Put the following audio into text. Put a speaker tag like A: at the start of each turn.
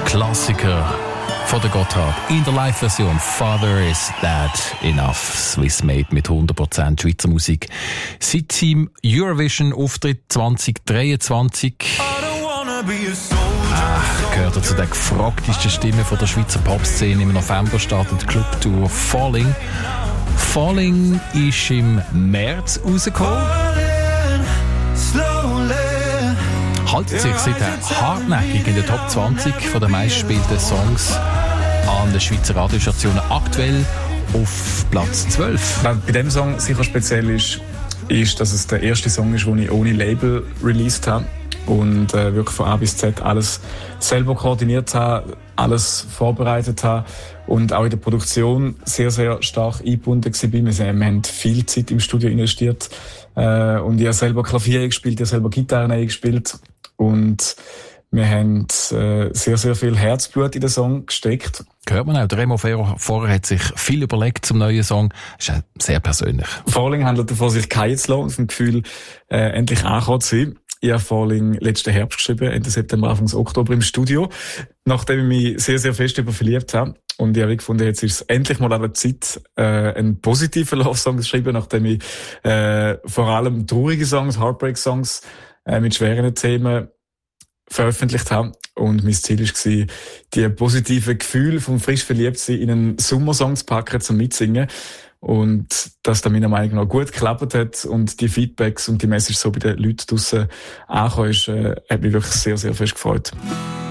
A: Klassiker von der Gotthard. In der Live-Version Father Is That Enough. Swiss Made mit 100% Schweizer Musik. Seit seinem Eurovision-Auftritt 2023 gehört er zu den gefragtesten Stimmen von der Schweizer Popszene. Im November startet die Clubtour Falling. Falling ist im März rausgekommen. Haltet sich seitdem hartnäckig in der Top 20 von den meistgespielten Songs an den Schweizer Radiostationen, aktuell auf Platz 12.
B: Was bei diesem Song sicher speziell ist, dass es der erste Song ist, den ich ohne Label released habe und wirklich von A bis Z alles selber koordiniert habe, alles vorbereitet habe und auch in der Produktion sehr, sehr stark eingebunden war. Wir haben viel Zeit im Studio investiert und ich habe selber Klavier eingespielt, ich habe selber Gitarren eingespielt und wir haben sehr, sehr viel Herzblut in den Song gesteckt.
A: Hört man auch, der Remo vorher hat sich viel überlegt zum neuen Song. Das ist sehr persönlich.
B: Falling handelt davon, sich fallen zu lassen und vom Gefühl, endlich angekommen zu sein. Ich habe Falling letzten Herbst geschrieben, Ende September, Anfang Oktober im Studio, nachdem ich mich sehr, sehr fest verliebt habe. Und ich habe gefunden, jetzt ist es endlich mal an der Zeit, einen positiven Love-Song zu schreiben, nachdem ich vor allem traurige Songs, Heartbreak-Songs mit schweren Themen veröffentlicht habe. Und mein Ziel war, die positiven Gefühle vom frisch Verliebtsein in einen Sommersong zu packen, zum Mitsingen. Und dass da meiner Meinung nach gut geklappt hat und die Feedbacks und die Message so bei den Leuten draussen angekommen ist, hat mich wirklich sehr, sehr fest gefreut.